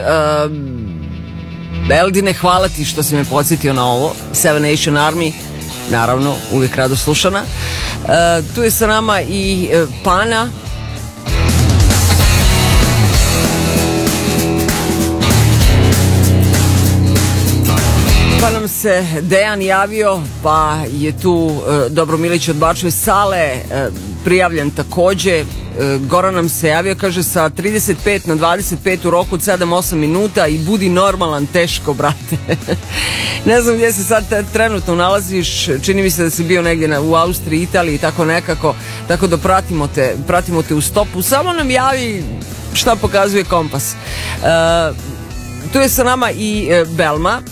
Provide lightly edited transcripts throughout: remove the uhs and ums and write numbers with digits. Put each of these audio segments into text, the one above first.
Eldine, hvala ti što si me podsjetio na ovo. Seven Nation Army, naravno, uvijek rado slušana. Tu je sa nama i Pana. Pa nam se Dejan javio, pa je tu Dobro Milić od Bačve Sale, prijavljen takođe. Goran nam se javio, kaže sa 35 na 25 u roku od 7-8 minuta i budi normalan, teško, brate. Ne znam gdje se sad trenutno nalaziš, čini mi se da si bio negdje u Austriji, Italiji, tako nekako, tako da pratimo te u stopu. Samo nam javi šta pokazuje kompas. Tu je sa nama i Belma,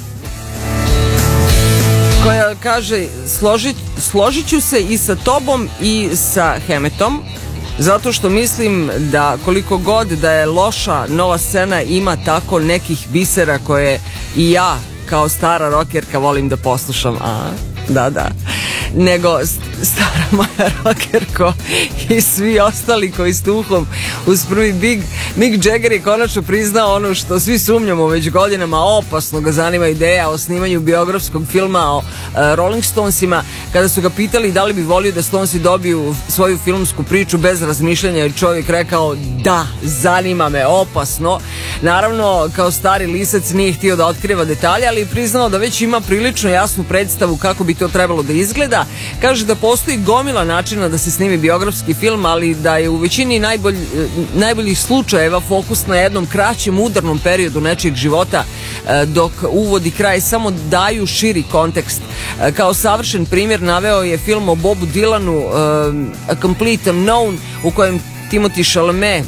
koja kaže složit ću se i sa tobom i sa Hemetom, zato što mislim da koliko god da je loša nova scena, ima tako nekih bisera koje i ja kao stara rokerka volim da poslušam. Da. Nego stara moja rokerko i svi ostali koji ste uhom uz prvi Big Mick Jagger je konačno priznao ono što svi sumnjamo već godinama. Opasno ga zanima ideja o snimanju biografskog filma o Rolling Stonesima. Kada su ga pitali da li bi volio da Stonesi dobiju svoju filmsku priču, bez razmišljanja je čovjek rekao da, zanima me, opasno. Naravno, kao stari lisac nije htio da otkriva detalje, ali je priznao da već ima prilično jasnu predstavu kako bi to trebalo da izgleda. Kaže da postoji gomila načina da se snimi biografski film, ali da je u većini najboljih slučajeva fokus na jednom kraćem udarnom periodu nečijeg života, dok uvod i kraj samo daju širi kontekst. Kao savršen primjer naveo je film o Bobu Dylanu, A Complete Unknown, u kojem Timothée Chalamet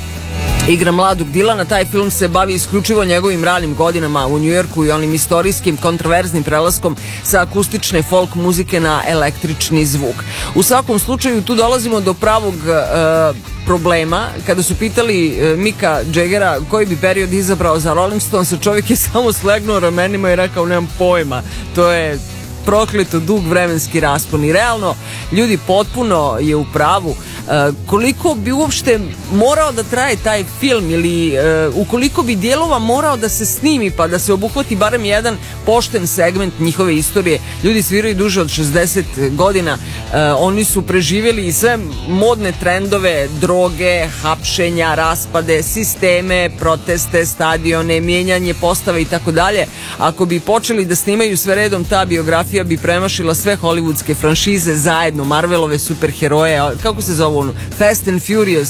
igra mladog Dilana. Taj film se bavi isključivo njegovim ranim godinama u Njujorku i onim istorijskim kontroverznim prelaskom sa akustične folk muzike na električni zvuk. U svakom slučaju tu dolazimo do pravog problema. Kada su pitali Micka Jaggera koji bi period izabrao za Rolling Stones, čovjek je samo slegnuo ramenima i rekao nemam pojma, to je prokleto dug vremenski raspon. I realno, ljudi, potpuno je u pravu. Koliko bi uopšte morao da traje taj film, ili ukoliko bi dijelova morao da se snimi pa da se obuhvati barem jedan pošten segment njihove istorije. Ljudi sviraju duže od 60 godina, oni su preživjeli i sve modne trendove, droge, hapšenja, raspade, sisteme, proteste, stadione, mijenjanje postave i tako dalje. Ako bi počeli da snimaju sve redom, ta biografija bi premašila sve hollywoodske franšize zajedno, Marvelove superheroje, kako se zove ono, Fast and Furious,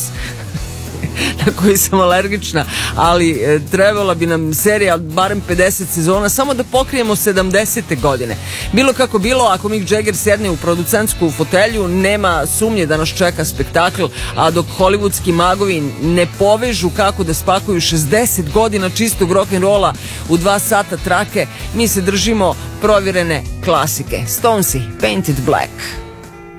na koji sam alergična, ali trebala bi nam serija od barem 50 sezona samo da pokrijemo 70. godine. Bilo kako bilo, ako Mick Jagger sedne u producentsku fotelju, nema sumnje da nas čeka spektakl, a dok hollywoodski magovi ne povežu kako da spakuju 60 godina čistog rock'n'rolla u 2 sata trake, mi se držimo provjerene klasike. Stonesi, Painted Black.